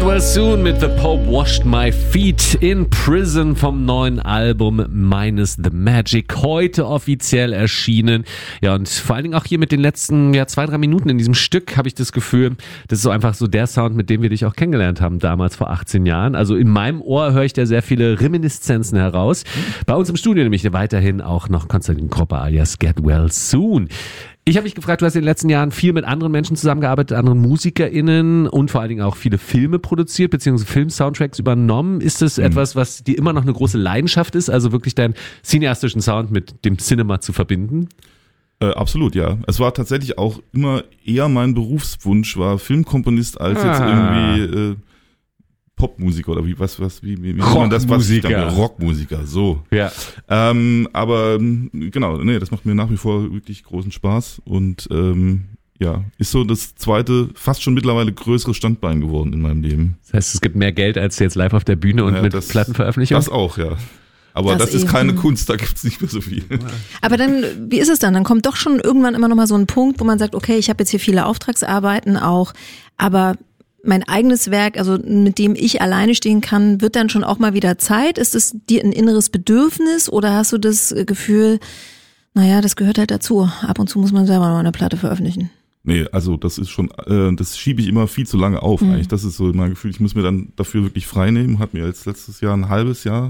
Well Soon mit The Pope Washed My Feet in Prison vom neuen Album Minus the Magic. Heute offiziell erschienen. Ja, und vor allen Dingen auch hier mit den letzten 2-3 Minuten in diesem Stück habe ich das Gefühl, das ist so einfach so der Sound, mit dem wir dich auch kennengelernt haben, damals vor 18 Jahren. Also in meinem Ohr höre ich da sehr viele Reminiszenzen heraus. Bei uns im Studio nämlich weiterhin auch noch Konstantin Kropper alias Get Well Soon. Ich habe mich gefragt, du hast in den letzten Jahren viel mit anderen Menschen zusammengearbeitet, anderen MusikerInnen und vor allen Dingen auch viele Filme produziert, beziehungsweise Film-Soundtracks übernommen. Ist das etwas, was dir immer noch eine große Leidenschaft ist, also wirklich deinen cineastischen Sound mit dem Cinema zu verbinden? Absolut, ja. Es war tatsächlich auch immer eher mein Berufswunsch, war Filmkomponist als jetzt irgendwie Popmusiker oder wie man das Rockmusiker, so. Ja. Aber genau, das macht mir nach wie vor wirklich großen Spaß und ist so das zweite, fast schon mittlerweile größere Standbein geworden in meinem Leben. Das heißt, es gibt mehr Geld als jetzt live auf der Bühne und mit Plattenveröffentlichung? Das auch, ja. Aber das ist keine Kunst, da gibt's nicht mehr so viel. Aber dann, wie ist es dann? Dann kommt doch schon irgendwann immer noch mal so ein Punkt, wo man sagt, okay, ich habe jetzt hier viele Auftragsarbeiten auch, aber mein eigenes Werk, also mit dem ich alleine stehen kann, wird dann schon auch mal wieder Zeit? Ist es dir ein inneres Bedürfnis oder hast du das Gefühl, naja, das gehört halt dazu. Ab und zu muss man selber noch eine Platte veröffentlichen. Nee, also das ist schon, das schiebe ich immer viel zu lange auf eigentlich. Das ist so mein Gefühl, ich muss mir dann dafür wirklich frei nehmen. Hat mir jetzt letztes Jahr ein halbes Jahr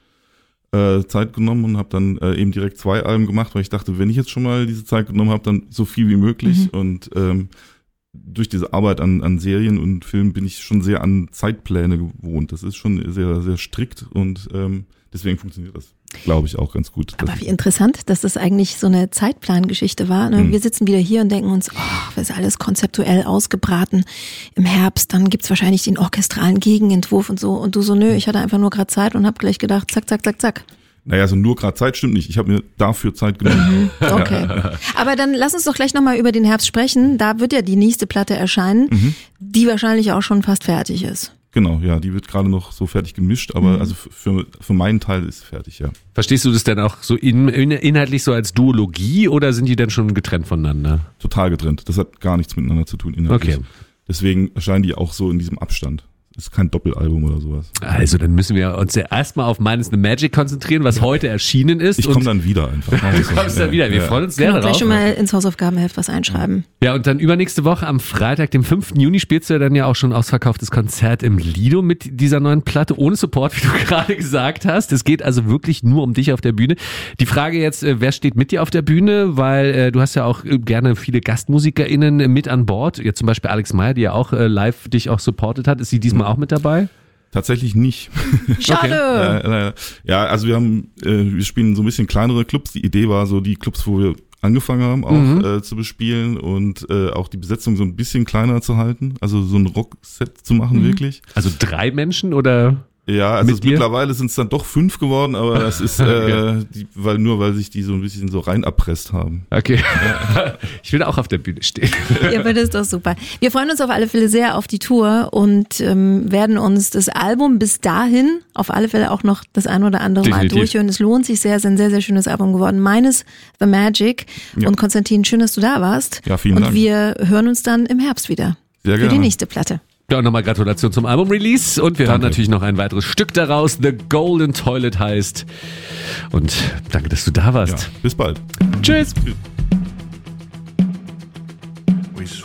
Zeit genommen und habe dann eben direkt 2 Alben gemacht, weil ich dachte, wenn ich jetzt schon mal diese Zeit genommen habe, dann so viel wie möglich und durch diese Arbeit an Serien und Filmen bin ich schon sehr an Zeitpläne gewohnt. Das ist schon sehr, sehr strikt und deswegen funktioniert das, glaube ich, auch ganz gut. Aber wie interessant, dass das eigentlich so eine Zeitplangeschichte war. Ne? Wir sitzen wieder hier und denken uns, das ist alles konzeptuell ausgebraten. Im Herbst, dann gibt's wahrscheinlich den orchestralen Gegenentwurf und so. Und du so, nö, ich hatte einfach nur gerade Zeit und habe gleich gedacht, zack, zack, zack, zack. Naja, so nur gerade Zeit stimmt nicht. Ich habe mir dafür Zeit genommen. Okay. Aber dann lass uns doch gleich nochmal über den Herbst sprechen. Da wird ja die nächste Platte erscheinen, die wahrscheinlich auch schon fast fertig ist. Genau, ja, die wird gerade noch so fertig gemischt, aber also für meinen Teil ist fertig, ja. Verstehst du das denn auch so inhaltlich so als Duologie oder sind die dann schon getrennt voneinander? Total getrennt. Das hat gar nichts miteinander zu tun inhaltlich. Okay. Deswegen erscheinen die auch so in diesem Abstand. Das ist kein Doppelalbum oder sowas. Also dann müssen wir uns ja erstmal auf Minus the Magic konzentrieren, was heute erschienen ist. Ich komme dann wieder einfach. Du kommst dann wieder, wir freuen uns sehr darauf. Gleich schon mal ins Hausaufgabenheft was einschreiben. Ja, und dann übernächste Woche am Freitag, dem 5. Juni, spielst du ja dann ja auch schon ausverkauftes Konzert im Lido mit dieser neuen Platte, ohne Support, wie du gerade gesagt hast. Es geht also wirklich nur um dich auf der Bühne. Die Frage jetzt, wer steht mit dir auf der Bühne? Weil du hast ja auch gerne viele GastmusikerInnen mit an Bord. Jetzt zum Beispiel Alex Meyer, die ja auch live dich auch supportet hat. Ist sie diesmal auch mit dabei? Tatsächlich nicht. Schade. Okay. Ja, also wir spielen so ein bisschen kleinere Clubs. Die Idee war so, die Clubs, wo wir angefangen haben, auch zu bespielen und auch die Besetzung so ein bisschen kleiner zu halten. Also so ein Rockset zu machen, wirklich. Also 3 Menschen oder? Ja, also mittlerweile sind es dann doch 5 geworden, aber das ist, weil sich die so ein bisschen so rein erpresst haben. Okay. Ich will auch auf der Bühne stehen. Ja, aber das ist doch super. Wir freuen uns auf alle Fälle sehr auf die Tour und werden uns das Album bis dahin auf alle Fälle auch noch das ein oder andere Mal durchhören. Es lohnt sich sehr, ist ein sehr, sehr schönes Album geworden. Minus the Magic. Ja. Und Konstantin, schön, dass du da warst. Ja, vielen Dank. Und wir hören uns dann im Herbst wieder. Sehr gerne. Für die nächste Platte. Ja, und nochmal Gratulation zum Album-Release und wir hören natürlich noch ein weiteres Stück daraus, The Golden Toilet heißt. Und danke, dass du da warst. Ja, bis bald. Tschüss.